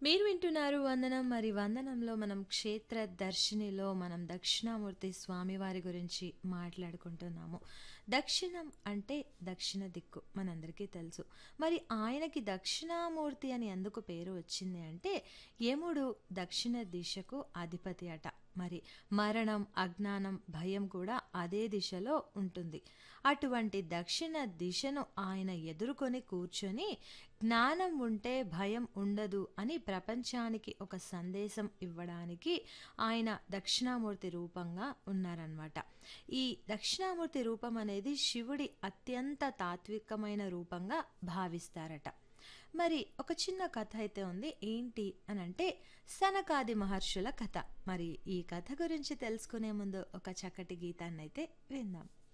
మీరు వింటున్నారు వందనం. మరి వందనంలో మనం క్షేత్ర దర్శినిలో మనం దక్షిణామూర్తి స్వామివారి గురించి మాట్లాడుకుంటున్నాము. దక్షిణం అంటే దక్షిణ దిక్కు మనందరికీ తెలుసు. మరి ఆయనకి దక్షిణామూర్తి అని ఎందుకు పేరు వచ్చింది అంటే యముడు దక్షిణ దిశకు అధిపతి అట. మరి మరణం, అజ్ఞానం, భయం కూడా అదే దిశలో ఉంటుంది. అటువంటి దక్షిణ దిశను ఆయన ఎదుర్కొని కూర్చొని జ్ఞానం ఉంటే భయం ఉండదు అని ప్రపంచానికి ఒక సందేశం ఇవ్వడానికి ఆయన దక్షిణామూర్తి రూపంగా ఉన్నారనమాట. ఈ దక్షిణామూర్తి రూపం అనేది శివుడి అత్యంత తాత్వికమైన రూపంగా భావిస్తారట. మరి ఒక చిన్న కథ అయితే ఉంది. ఏంటి అని అంటే సనకాది మహర్షుల కథ. మరి ఈ కథ గురించి తెలుసుకునే ముందు ఒక చక్కటి గీతాన్ని అయితే విందాం.